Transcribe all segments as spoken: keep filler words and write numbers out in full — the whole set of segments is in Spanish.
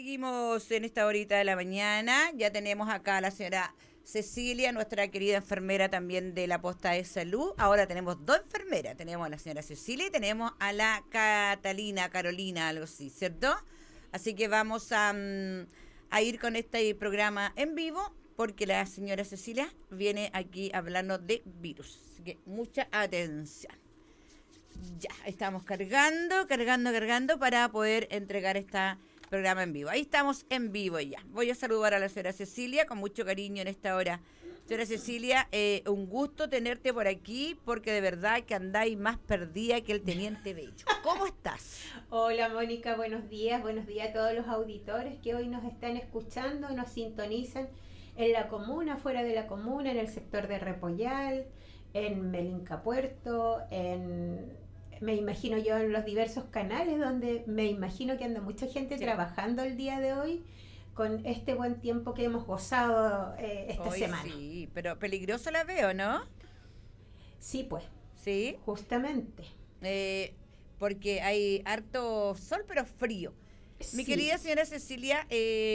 seguimos en esta horita de la mañana. Ya tenemos acá a la señora Cecilia, nuestra querida enfermera también de la posta de salud. Ahora tenemos dos enfermeras. Tenemos a la señora Cecilia y tenemos a la Catalina, Carolina, algo así, ¿cierto? Así que vamos a, mm, a ir con este programa en vivo porque la señora Cecilia viene aquí hablando de virus. Así que mucha atención. Ya, estamos cargando, cargando, cargando para poder entregar este programa en vivo. Ahí estamos en vivo ya. Voy a saludar a la señora Cecilia con mucho cariño en esta hora. Señora Cecilia, eh, un gusto tenerte por aquí porque de verdad que andáis más perdida que el teniente Bello. ¿Cómo estás? Hola Mónica, buenos días, buenos días a todos los auditores que hoy nos están escuchando, nos sintonizan en la comuna, fuera de la comuna, en el sector de Repollal, en Melinca Puerto, en me imagino yo en los diversos canales donde me imagino que anda mucha gente Sí. trabajando el día de hoy con este buen tiempo que hemos gozado eh, esta Hoy semana. sí, pero peligroso la veo, ¿no? Sí, pues, Sí, justamente. eh, porque hay harto sol, pero frío. Mi Sí, querida señora Cecilia,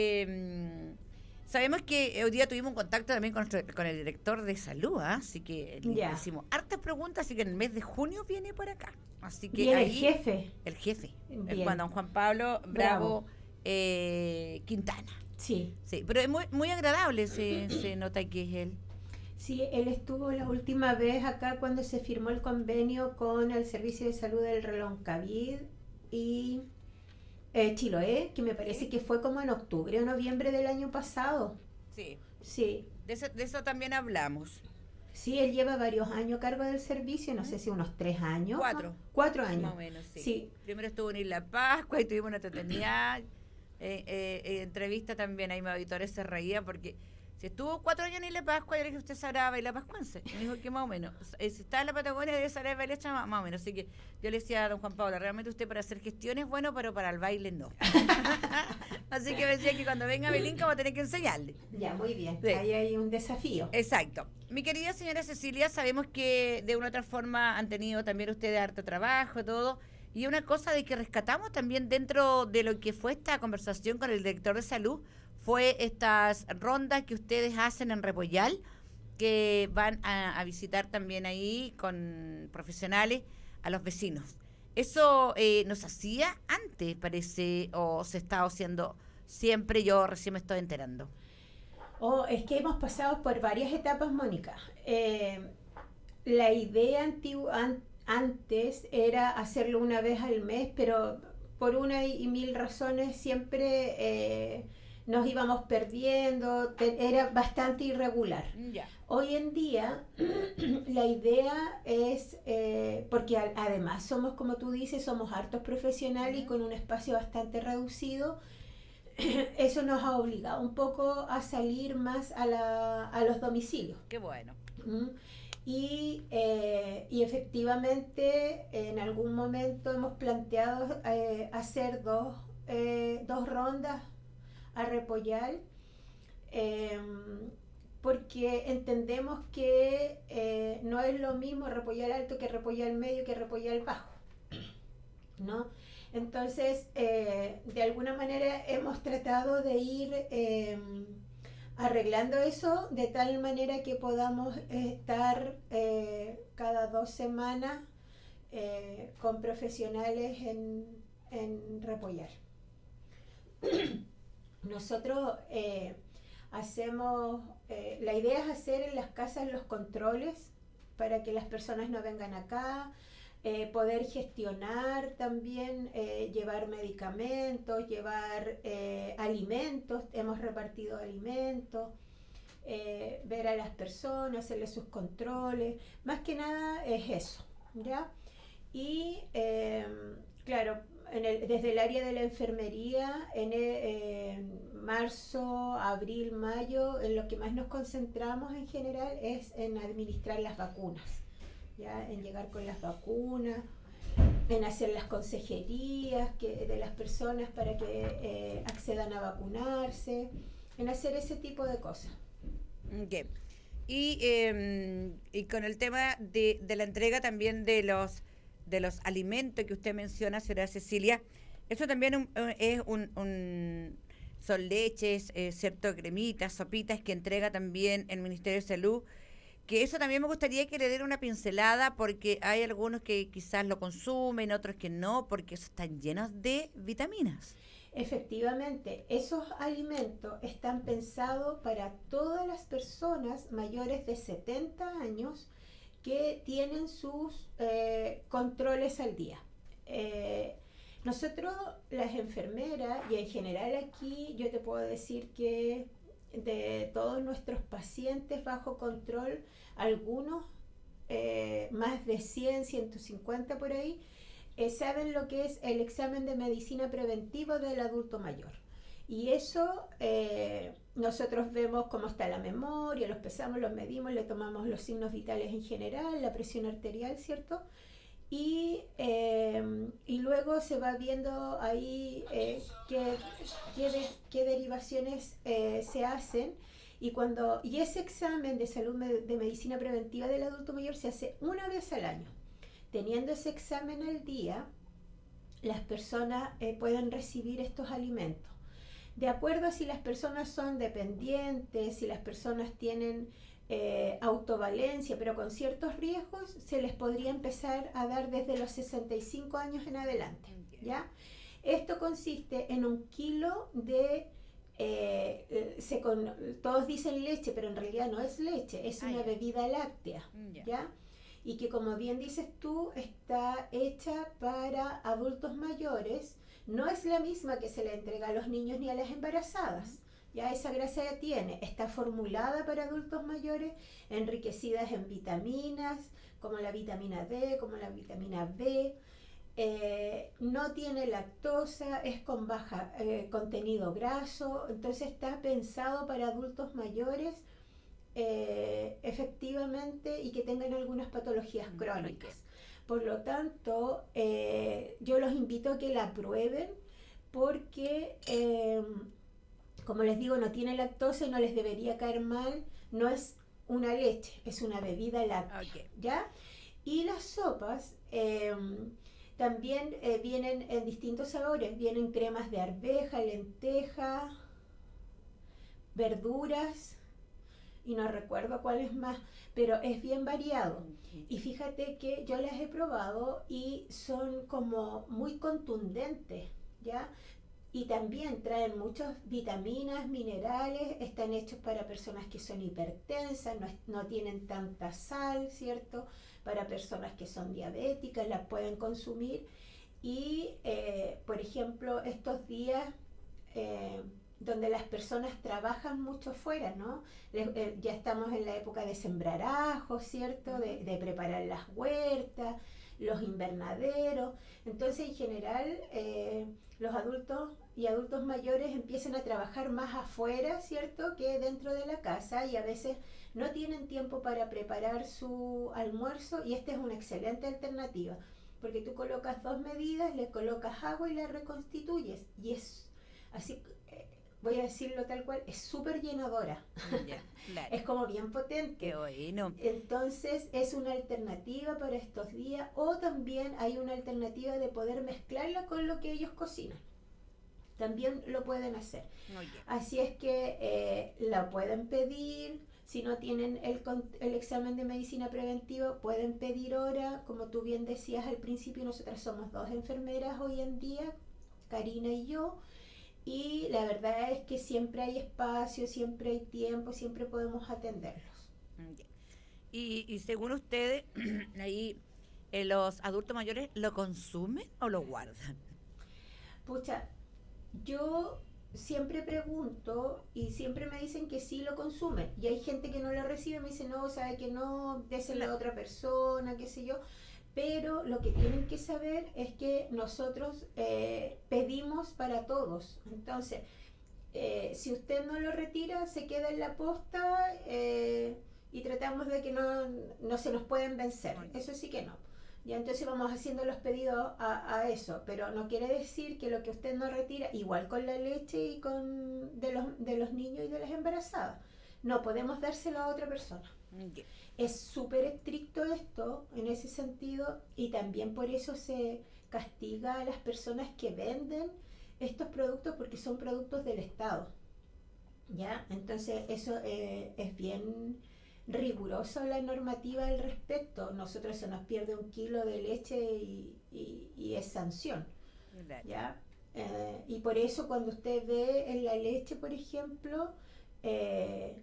eh, mm, sabemos que hoy día tuvimos un contacto también con, nuestro- con el director de salud, ¿ah? Así que le, le ya. hicimos hartas preguntas, así que en el mes de junio viene por acá. Así que Viene el ahí jefe. el jefe, el Juan Bien, don Juan Pablo bravo. Bravo eh, Quintana. Sí. Sí, pero es muy, muy agradable, se, se nota que es él. Sí, él estuvo la última vez acá cuando se firmó el convenio con el Servicio de Salud del Reloncaví y eh, Chiloé, que me parece ¿Sí? que fue como en octubre o noviembre del año pasado. Sí, Sí, de eso, de eso también hablamos. sí, él lleva varios años a cargo del servicio, no ¿Mm? sé si unos tres años, ¿no? Cuatro, Cuatro más años. o menos, sí. Sí, Primero estuvo en Isla Pascua y tuvimos una entretenida eh, eh, eh, entrevista también. Ahí mi auditores se reía porque si estuvo cuatro años en Isla Pascua, yo le dije, ¿usted sabrá bailar pascuense? Y me dijo que más o menos. Eh, Si está en la Patagonia, debe saber bailar cha- más, más o menos. Así que yo le decía a don Juan Pablo, realmente usted para hacer gestiones bueno, pero para el baile no. Así que me decía que cuando venga a Belinca va a tener que enseñarle. ya, muy bien. Sí. Ahí hay un desafío. Exacto. Mi querida señora Cecilia, sabemos que de una u otra forma han tenido también ustedes harto trabajo y todo. Y una cosa de que rescatamos también dentro de lo que fue esta conversación con el director de salud fue estas rondas que ustedes hacen en Repollal, que van a, a visitar también ahí con profesionales a los vecinos. Eso eh, nos hacía antes, parece, o se estaba haciendo siempre, yo recién me estoy enterando. Oh, es que hemos pasado por varias etapas, Mónica. Eh, la idea antigua, an- antes era hacerlo una vez al mes, pero por una y mil razones siempre eh, nos íbamos perdiendo, te- era bastante irregular. Ya. Hoy en día la idea es, eh, porque a- además somos, como tú dices, somos hartos profesionales y Ujú. con un espacio bastante reducido, eso nos ha obligado un poco a salir más a, la, a los domicilios. Qué bueno. ¿Mm? Y, eh, y efectivamente en algún momento hemos planteado eh, hacer dos, eh, dos rondas a Repollal, eh, porque entendemos que eh, no es lo mismo Repollal Alto que Repollal Medio que Repollal Bajo, ¿no? Entonces, eh, de alguna manera hemos tratado de ir eh, arreglando eso de tal manera que podamos estar eh, cada dos semanas eh, con profesionales en, en Repollar. Nosotros eh, hacemos, eh, la idea es hacer en las casas los controles para que las personas no vengan acá, eh, poder gestionar también, eh, llevar medicamentos, llevar eh, alimentos, hemos repartido alimentos, eh, ver a las personas, hacerles sus controles, más que nada es eso, ¿ya? Y eh, claro, en el, desde el área de la enfermería, en, eh, en marzo, abril, mayo, en lo que más nos concentramos en general es en administrar las vacunas, ¿ya? En llegar con las vacunas, en hacer las consejerías que, de las personas para que eh, accedan a vacunarse, en hacer ese tipo de cosas. Ok. Y, eh, y con el tema de, de la entrega también de los de los alimentos que usted menciona, señora Cecilia, eso también un- un- es un, un- son leches, eh, cierto, cremitas, sopitas que entrega también el Ministerio de Salud, que eso también me gustaría que le diera una pincelada porque hay algunos que quizás lo consumen, otros que no, porque esos están llenos de vitaminas. Efectivamente, esos alimentos están pensados para todas las personas mayores de setenta años que tienen sus eh, controles al día. Eh, nosotros, las enfermeras, y en general aquí, yo te puedo decir que de todos nuestros pacientes bajo control, algunos, eh, más de cien, ciento cincuenta por ahí, eh, saben lo que es el examen de medicina preventiva del adulto mayor. Y eso eh, nosotros vemos cómo está la memoria, los pesamos, los medimos, le tomamos los signos vitales en general, la presión arterial, ¿cierto? Y, eh, y luego se va viendo ahí eh, qué, qué, de, qué derivaciones eh, se hacen. Y, cuando, y ese examen de salud de medicina preventiva del adulto mayor se hace una vez al año. Teniendo ese examen al día, las personas eh, pueden recibir estos alimentos. De acuerdo a si las personas son dependientes, si las personas tienen eh, autovalencia, pero con ciertos riesgos, se les podría empezar a dar desde los sesenta y cinco años en adelante. ¿Ya? Esto consiste en un kilo de... Eh, se con, todos dicen leche, pero en realidad no es leche, es una bebida láctea. ¿Ya? Y que, como bien dices tú, está hecha para adultos mayores, no es la misma que se le entrega a los niños ni a las embarazadas. Ya esa grasa ya tiene, está formulada para adultos mayores, enriquecidas en vitaminas, como la vitamina D, como la vitamina B, eh, no tiene lactosa, es con baja eh, contenido graso, entonces está pensado para adultos mayores, Eh, efectivamente, y que tengan algunas patologías crónicas. Por lo tanto, eh, yo los invito a que la prueben porque, eh, como les digo, no tiene lactosa y no les debería caer mal. No es una leche, es una bebida láctea. Okay. ¿Ya? Y las sopas eh, también eh, vienen en distintos sabores. Vienen cremas de arveja, lenteja, verduras, y no recuerdo cuál es más, pero es bien variado. Y fíjate que yo las he probado y son como muy contundentes, ¿ya? Y también traen muchas vitaminas, minerales, están hechos para personas que son hipertensas, no, es, no tienen tanta sal, ¿cierto? Para personas que son diabéticas, las pueden consumir. Y, eh, por ejemplo, estos días... Eh, donde las personas trabajan mucho afuera, ¿no? Eh, ya estamos en la época de sembrar ajos, ¿cierto? De, de preparar las huertas, los invernaderos. Entonces, en general, eh, los adultos y adultos mayores empiezan a trabajar más afuera, ¿cierto? Que dentro de la casa, y a veces no tienen tiempo para preparar su almuerzo, y esta es una excelente alternativa, porque tú colocas dos medidas, le colocas agua y la reconstituyes, y es así... voy a decirlo tal cual, es súper llenadora. Yeah, claro. Es como bien potente. Qué bueno. Entonces es una alternativa para estos días, o también hay una alternativa de poder mezclarla con lo que ellos cocinan. También lo pueden hacer. Oh, yeah. Así es que eh, la pueden pedir. Si no tienen el, el examen de medicina preventiva, pueden pedir hora. Como tú bien decías al principio, nosotras somos dos enfermeras hoy en día, Karina y yo. Y la verdad es que siempre hay espacio, siempre hay tiempo, siempre podemos atenderlos. Y, y según ustedes, ahí eh, los adultos mayores, ¿lo consumen o lo guardan? Pucha, yo siempre pregunto y siempre me dicen que sí lo consumen. Y hay gente que no lo recibe, me dice, no, sabe que no, déselo a otra persona, qué sé yo. Pero lo que tienen que saber es que nosotros eh, pedimos para todos. Entonces, eh, si usted no lo retira, se queda en la posta eh, y tratamos de que no, no se nos pueden vencer. Eso sí que no. Ya entonces vamos haciendo los pedidos a, a eso, pero no quiere decir que lo que usted no retira, igual con la leche y con de los, de los niños y de las embarazadas, no podemos dárselo a otra persona. Okay. Es súper estricto esto en ese sentido, y también por eso se castiga a las personas que venden estos productos porque son productos del Estado, ¿ya? Entonces eso eh, es bien riguroso la normativa al respecto. Nosotros se nos pierde un kilo de leche y, y, y es sanción, Claro. ¿ya? Eh, y por eso cuando usted ve en la leche, por ejemplo, eh,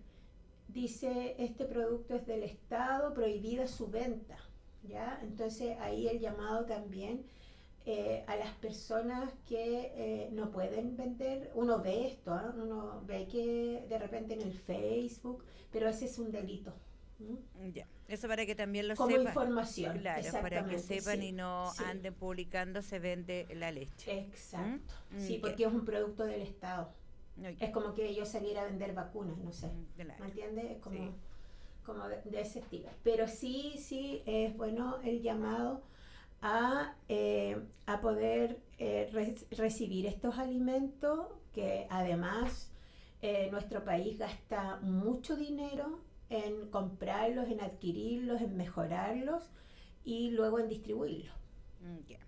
dice este producto es del Estado, prohibida su venta, ¿ya? Entonces ahí el llamado también eh, a las personas que eh, no pueden vender, uno ve esto, ¿eh? Uno ve que de repente en el Facebook, pero ese es un delito. ¿Mm? Ya, eso para que también lo Como sepan. información, Claro, para que exactamente, sepan y sí, no sí, anden publicando se vende la leche. exacto, ¿Mm? sí, Ya. porque es un producto del Estado. Ok. Es como que yo saliera a vender vacunas, no sé, Mm, ¿me Claro. entiendes? Es como, Sí. como de, de ese estilo. Pero sí, sí, es bueno el llamado a, eh, a poder eh, re- recibir estos alimentos que además eh, nuestro país gasta mucho dinero en comprarlos, en adquirirlos, en mejorarlos y luego en distribuirlos. Mm, ya.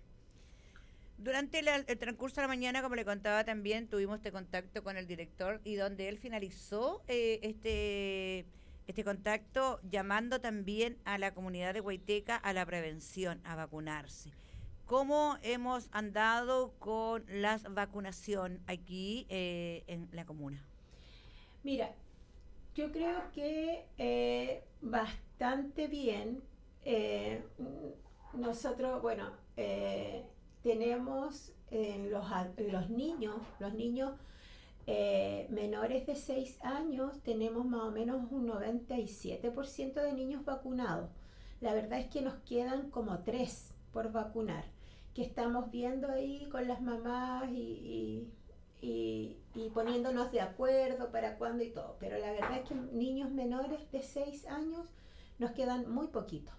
Durante la- el transcurso de la mañana, como le contaba también, tuvimos este contacto con el director y donde él finalizó eh, este, este contacto llamando también a la comunidad de Huayteca a la prevención, a vacunarse. ¿Cómo hemos andado con la vacunación aquí eh, en la comuna? Mira, yo creo que eh, bastante bien. Eh, nosotros, bueno, eh, tenemos en los, los niños, los niños eh, menores de seis años, tenemos más o menos un noventa y siete por ciento de niños vacunados. La verdad es que nos quedan como tres por vacunar, que estamos viendo ahí con las mamás y, y y, y poniéndonos de acuerdo para cuándo y todo. Pero la verdad es que niños menores de seis años nos quedan muy poquitos.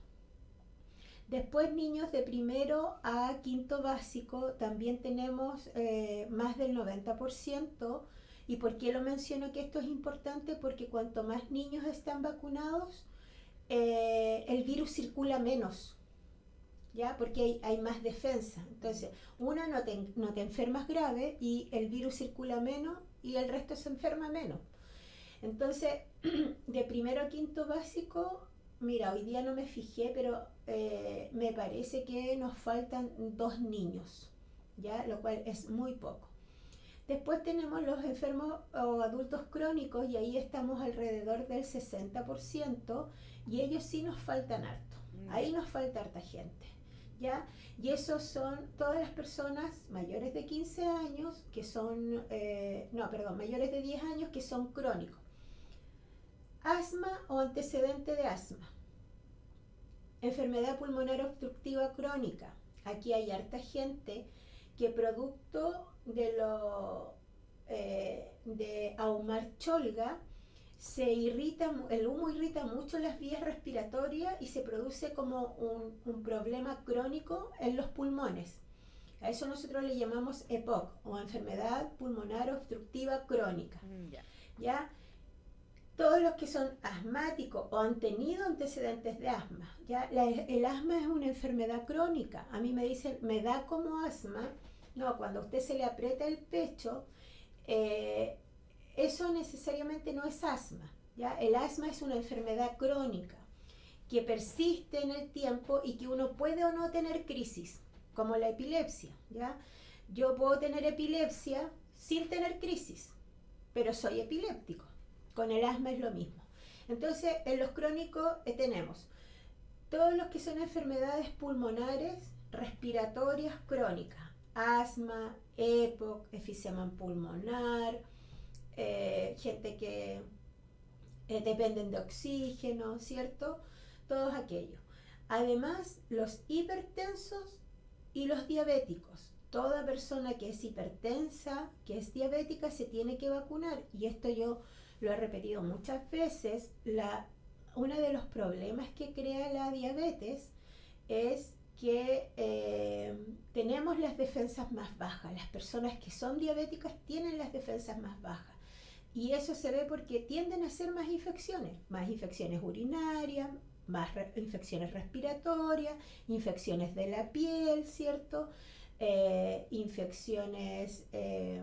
Después niños de primero a quinto básico también tenemos eh, más del noventa por ciento. ¿Y por qué lo menciono que esto es importante? Porque cuanto más niños están vacunados, eh, el virus circula menos, ¿ya? Porque hay, hay más defensa. Entonces, una, no te, no te enfermas grave y el virus circula menos y el resto se enferma menos. Entonces, de primero a quinto básico, mira, hoy día no me fijé, pero eh, me parece que nos faltan dos niños, ¿ya? Lo cual es muy poco. Después tenemos los enfermos o adultos crónicos y ahí estamos alrededor del sesenta por ciento y ellos sí nos faltan harto. Ahí nos falta harta gente. ¿Ya? Y esos son todas las personas mayores de quince años que son, eh, no, perdón, mayores de diez años que son crónicos. Asma o antecedente de asma. Enfermedad pulmonar obstructiva crónica. Aquí hay harta gente que producto de lo eh, de ahumar cholga se irrita, el humo irrita mucho las vías respiratorias y se produce como un, un problema crónico en los pulmones. A eso nosotros le llamamos E P O C o enfermedad pulmonar obstructiva crónica. Ya. ¿Ya? Todos los que son asmáticos o han tenido antecedentes de asma, ¿ya? La, el asma es una enfermedad crónica. A mí me dicen, me da como asma. No, cuando a usted se le aprieta el pecho, eh, eso necesariamente no es asma, ¿ya? El asma es una enfermedad crónica que persiste en el tiempo y que uno puede o no tener crisis, como la epilepsia, ¿ya? Yo puedo tener epilepsia sin tener crisis, pero soy epiléptico. Con el asma es lo mismo. Entonces, en los crónicos eh, tenemos todos los que son enfermedades pulmonares, respiratorias crónicas, asma, E P O C, enfisema pulmonar, eh, gente que eh, dependen de oxígeno, ¿cierto? Todos aquellos. Además, los hipertensos y los diabéticos. Toda persona que es hipertensa, que es diabética, se tiene que vacunar. Y esto yo lo he repetido muchas veces. La, uno de los problemas que crea la diabetes es que eh, tenemos las defensas más bajas. Las personas que son diabéticas tienen las defensas más bajas. Y eso se ve porque tienden a hacer más infecciones, más infecciones urinarias, más re- infecciones respiratorias, infecciones de la piel, ¿cierto? eh, infecciones, eh,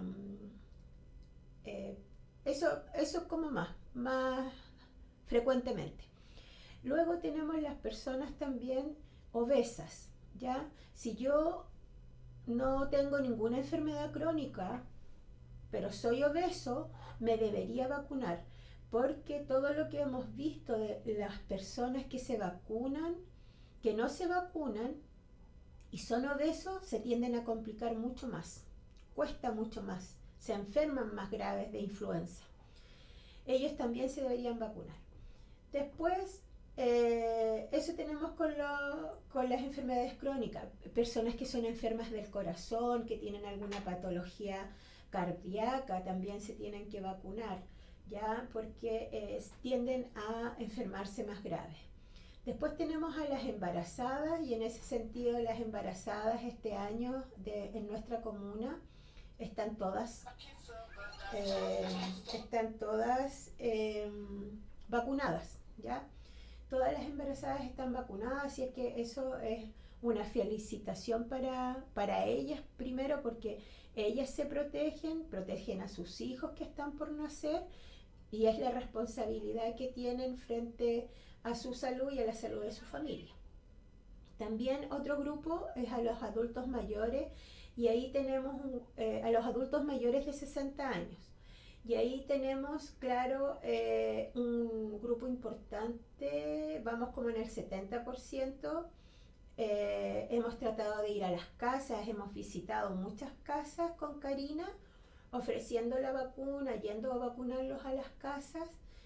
eh, eso, eso como más, más frecuentemente. Luego tenemos las personas también obesas, ¿ya? Si yo no tengo ninguna enfermedad crónica, pero soy obeso, me debería vacunar, porque todo lo que hemos visto de las personas que se vacunan, que no se vacunan y son obesos, se tienden a complicar mucho más, cuesta mucho más, se enferman más graves de influenza. Ellos también se deberían vacunar. Después, eh, eso tenemos con, lo, con las enfermedades crónicas, personas que son enfermas del corazón, que tienen alguna patología cardíaca, también se tienen que vacunar, ¿ya? Porque eh, tienden a enfermarse más grave. Después tenemos a las embarazadas, y en ese sentido las embarazadas este año de, en nuestra comuna están todas, eh, están todas eh, vacunadas, ¿ya? Todas las embarazadas están vacunadas, así es que eso es una felicitación para, para ellas primero, porque ellas se protegen, protegen a sus hijos que están por nacer, y es la responsabilidad que tienen frente a su salud y a la salud de su familia. También otro grupo es a los adultos mayores, y ahí tenemos un, eh, a los adultos mayores de sesenta años. Y ahí tenemos, claro, eh, un grupo importante, vamos como en el setenta por ciento. Eh, hemos tratado de ir a las casas, hemos visitado muchas casas con Karina, ofreciendo la vacuna, yendo a vacunarlos a las casas,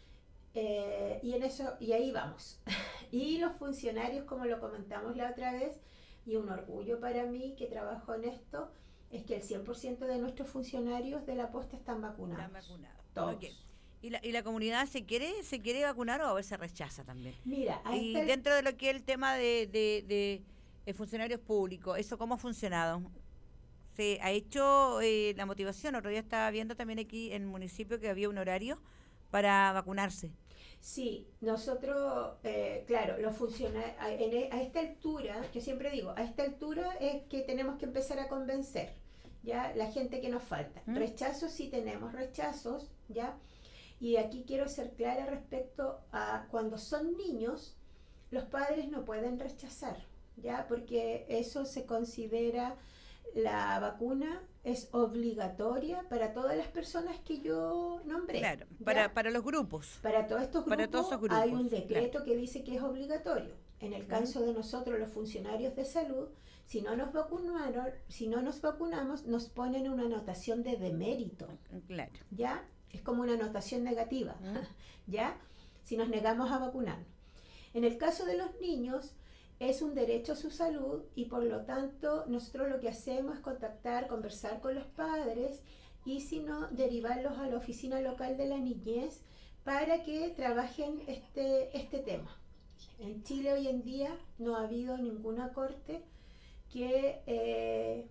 eh, y en eso, y ahí vamos. Y los funcionarios, como lo comentamos la otra vez, y un orgullo para mí que trabajo en esto, es que el cien por ciento de nuestros funcionarios de la posta están vacunados. Están vacunados. Todos. Okay. ¿Y la, ¿Y la comunidad se quiere se quiere vacunar o a veces rechaza también? Mira, y el... dentro de lo que es el tema de, de, de, de funcionarios públicos, ¿eso cómo ha funcionado? ¿Se ha hecho eh, la motivación? Otro día estaba viendo también aquí en el municipio que había un horario para vacunarse. Sí, nosotros, eh, claro, los funcionarios, a, a esta altura, yo siempre digo, a esta altura es que tenemos que empezar a convencer, ¿ya? La gente que nos falta. ¿Mm? Rechazos, sí tenemos rechazos, ¿ya? Y aquí quiero ser clara respecto a cuando son niños, los padres no pueden rechazar, ¿ya? Porque eso se considera, la vacuna es obligatoria para todas las personas que yo nombré. Claro, para, para los grupos. Para todos estos grupos, para todos esos grupos hay un decreto, claro, que dice que es obligatorio. En el caso uh-huh. de nosotros, los funcionarios de salud, si no nos vacunaron, si no nos vacunamos, nos ponen una anotación de demérito. Claro. ¿Ya? Es como una anotación negativa. Uh-huh. ¿Ya? Si nos negamos a vacunarnos. En el caso de los niños, es un derecho a su salud, y por lo tanto nosotros lo que hacemos es contactar, conversar con los padres, y si no, derivarlos a la oficina local de la niñez para que trabajen este, este tema. En Chile hoy en día no ha habido ninguna corte que eh,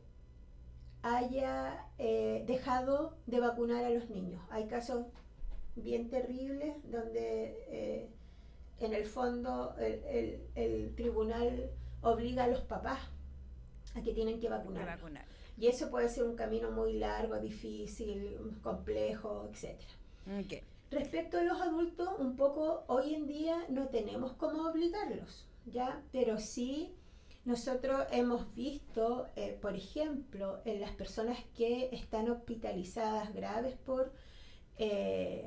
haya eh, dejado de vacunar a los niños. Hay casos bien terribles donde eh, en el fondo el, el, el tribunal obliga a los papás a que tienen que vacunar. vacunar. Y eso puede ser un camino muy largo, difícil, complejo, etcétera. Okay. Respecto a los adultos, un poco hoy en día no tenemos cómo obligarlos, ¿ya? Pero sí nosotros hemos visto, eh, por ejemplo, en las personas que están hospitalizadas graves por, eh,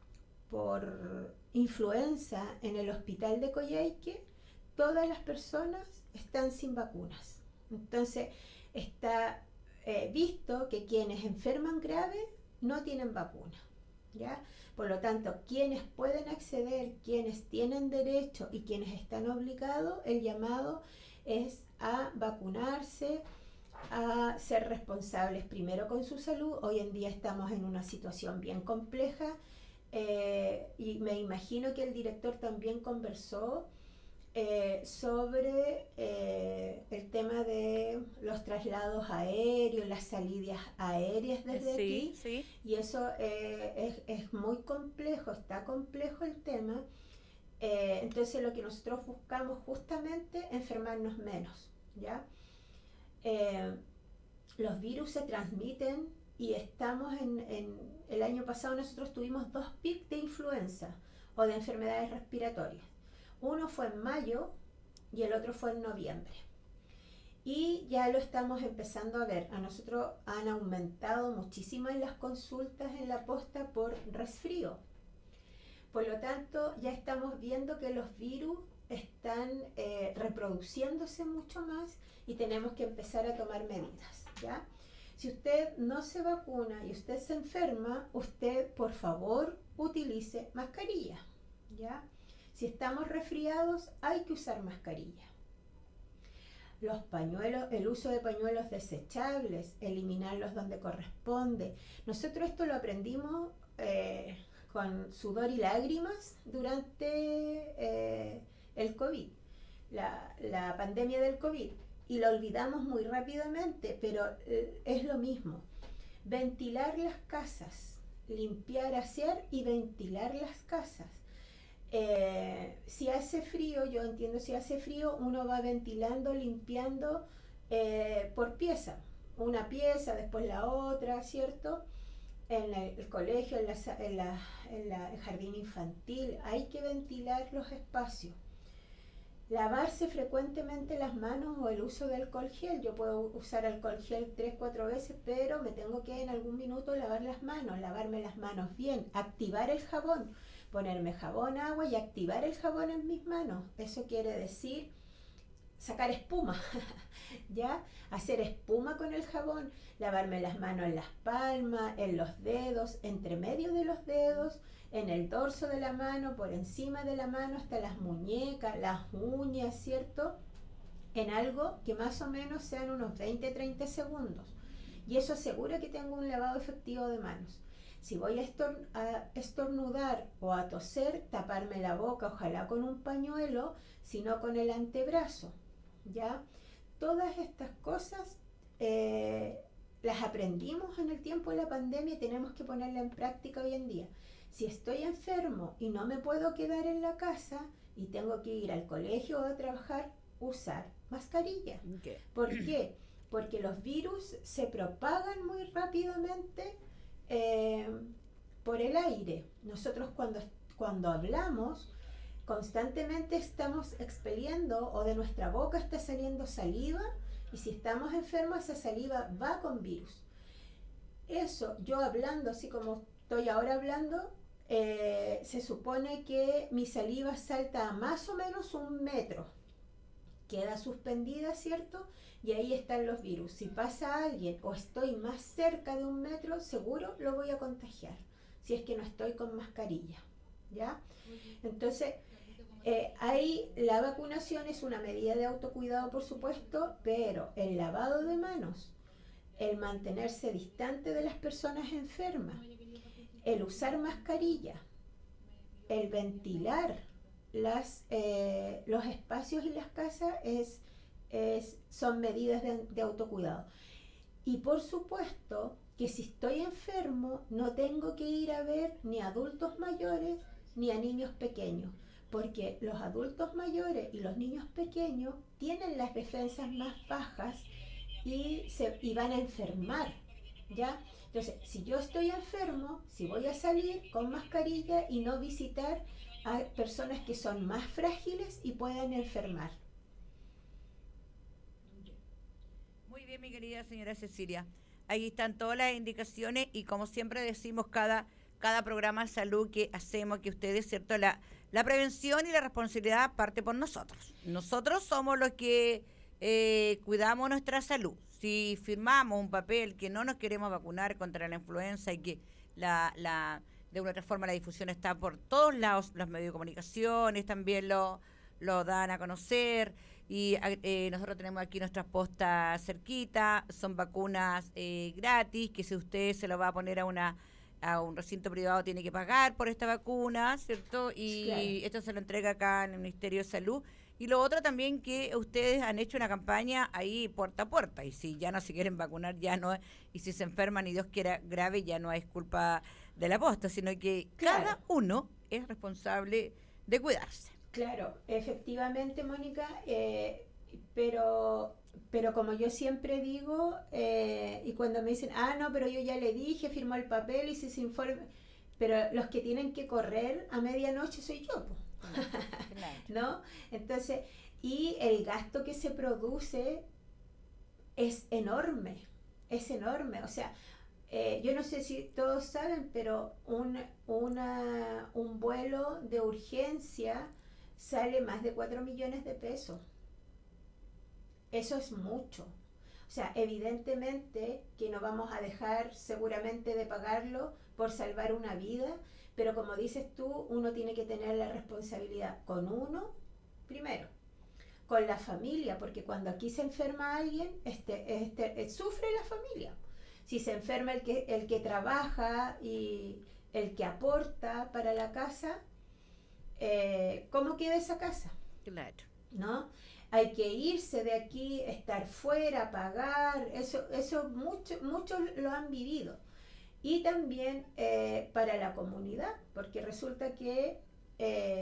por influenza en el hospital de Coyhaique, todas las personas están sin vacunas. Entonces, está eh, visto que quienes enferman grave no tienen vacuna, ¿ya? Por lo tanto, quienes pueden acceder, quienes tienen derecho y quienes están obligados, el llamado es a vacunarse, a ser responsables primero con su salud. Hoy en día estamos en una situación bien compleja, eh, y me imagino que el director también conversó Eh, sobre eh, el tema de los traslados aéreos, las salidas aéreas desde sí, aquí, sí. y eso eh, es, es muy complejo, está complejo el tema. Eh, entonces lo que nosotros buscamos justamente enfermarnos menos, ¿ya? Eh, los virus se transmiten y estamos en, en el año pasado nosotros tuvimos dos picos de influenza o de enfermedades respiratorias. Uno fue en mayo y el otro fue en noviembre. Y ya lo estamos empezando a ver. A nosotros han aumentado muchísimo las consultas en la posta por resfrío. Por lo tanto, ya estamos viendo que los virus están eh, reproduciéndose mucho más y tenemos que empezar a tomar medidas, ¿ya? Si usted no se vacuna y usted se enferma, usted por favor utilice mascarilla, ¿ya? Si estamos resfriados, hay que usar mascarilla. Los pañuelos, el uso de pañuelos desechables, eliminarlos donde corresponde. Nosotros esto lo aprendimos eh, con sudor y lágrimas durante eh, el COVID, la, la pandemia del COVID, y lo olvidamos muy rápidamente, pero eh, es lo mismo. Ventilar las casas, limpiar, asear y ventilar las casas. Eh, si hace frío, yo entiendo, si hace frío, uno va ventilando, limpiando eh, por pieza, una pieza, después la otra, ¿cierto? En el, el colegio, en, la, en, la, en la, el jardín infantil, hay que ventilar los espacios. Lavarse frecuentemente las manos o el uso de alcohol gel. Yo puedo usar alcohol gel tres, cuatro veces, pero me tengo que en algún minuto lavar las manos, lavarme las manos bien, activar el jabón. Ponerme jabón, agua y activar el jabón en mis manos. Eso quiere decir sacar espuma, ¿ya? Hacer espuma con el jabón, lavarme las manos en las palmas, en los dedos, entre medio de los dedos, en el dorso de la mano, por encima de la mano, hasta las muñecas, las uñas, ¿cierto? En algo que más o menos sean unos veinte a treinta segundos. Y eso asegura que tengo un lavado efectivo de manos. Si voy a, estor- a estornudar o a toser, taparme la boca, ojalá con un pañuelo, sino con el antebrazo, ¿ya? Todas estas cosas eh, las aprendimos en el tiempo de la pandemia y tenemos que ponerlas en práctica hoy en día. Si estoy enfermo y no me puedo quedar en la casa y tengo que ir al colegio o a trabajar, usar mascarilla. Okay. ¿Por qué? Porque los virus se propagan muy rápidamente Eh, por el aire. Nosotros cuando, cuando hablamos constantemente estamos expeliendo o de nuestra boca está saliendo saliva y si estamos enfermos esa saliva va con virus. Eso, yo hablando así como estoy ahora hablando, eh, se supone que mi saliva salta a más o menos un metro. Queda suspendida, ¿cierto? Y ahí están los virus. Si pasa alguien o estoy más cerca de un metro, seguro lo voy a contagiar, si es que no estoy con mascarilla, ¿ya? Entonces, eh, ahí la vacunación es una medida de autocuidado, por supuesto, pero el lavado de manos, el mantenerse distante de las personas enfermas, el usar mascarilla, el ventilar las, eh, los espacios y las casas es, es, son medidas de, de autocuidado. Y por supuesto que si estoy enfermo no tengo que ir a ver ni a adultos mayores ni a niños pequeños, porque los adultos mayores y los niños pequeños tienen las defensas más bajas y, se, y van a enfermar, ¿ya? Entonces, si yo estoy enfermo, si voy a salir con mascarilla y no visitar a personas que son más frágiles y puedan enfermar. Muy bien, mi querida señora Cecilia. Ahí están todas las indicaciones y como siempre decimos cada, cada programa de salud que hacemos, que ustedes, ¿cierto? La, la prevención y la responsabilidad parte por nosotros. Nosotros somos los que eh, cuidamos nuestra salud. Si firmamos un papel que no nos queremos vacunar contra la influenza y que la... la de una otra forma la difusión está por todos lados, los medios de comunicaciones también lo, lo dan a conocer y eh, nosotros tenemos aquí nuestras postas cerquita, son vacunas eh, gratis, que si usted se lo va a poner a una a un recinto privado tiene que pagar por esta vacuna, ¿cierto? Y claro, esto se lo entrega acá en el Ministerio de Salud. Y lo otro también que ustedes han hecho una campaña ahí puerta a puerta, y si ya no se quieren vacunar, ya no, y si se enferman y Dios quiera grave, ya no es culpa de la posta, sino que claro, cada uno es responsable de cuidarse. Claro, efectivamente, Mónica, eh, pero pero como yo siempre digo, eh, y cuando me dicen, ah, no, pero yo ya le dije, firmó el papel y se informe, pero los que tienen que correr a medianoche soy yo, po. Claro. ¿No? Entonces, y el gasto que se produce es enorme, es enorme, o sea, eh, yo no sé si todos saben, pero un, una, un vuelo de urgencia sale más de cuatro millones de pesos. Eso es mucho. O sea, evidentemente que no vamos a dejar seguramente de pagarlo por salvar una vida, pero como dices tú, uno tiene que tener la responsabilidad con uno, primero, con la familia, porque cuando aquí se enferma alguien, este, este, sufre la familia. Si se enferma el que, el que trabaja y el que aporta para la casa, eh, ¿cómo queda esa casa? Claro. ¿No? Hay que irse de aquí, estar fuera, pagar, eso, eso muchos muchos lo han vivido. Y también eh, para la comunidad, porque resulta que eh,